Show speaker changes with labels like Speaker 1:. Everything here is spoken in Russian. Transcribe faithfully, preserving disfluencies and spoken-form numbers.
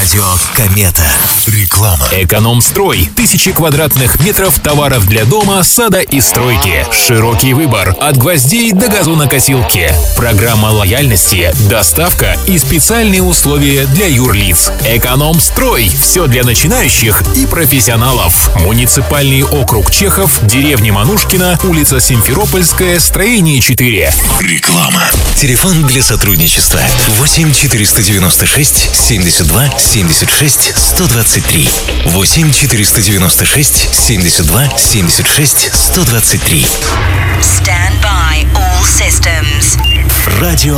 Speaker 1: Радио Комета. Реклама.
Speaker 2: Эконом-строй. Тысячи квадратных метров товаров для дома, сада и стройки. Широкий выбор. От гвоздей до газонокосилки. Программа лояльности, доставка и специальные условия для юрлиц. Эконом-строй. Все для начинающих и профессионалов. Муниципальный округ Чехов, деревня Манушкина, улица Симферопольская, строение четыре.
Speaker 1: Реклама. Телефон для сотрудничества восемь четыреста девяносто шесть семьдесят два семьдесят шесть сто двадцать три. восемь четыреста девяносто шесть семьдесят два семьдесят шесть сто двадцать три.
Speaker 3: Stand by all systems.
Speaker 1: Радио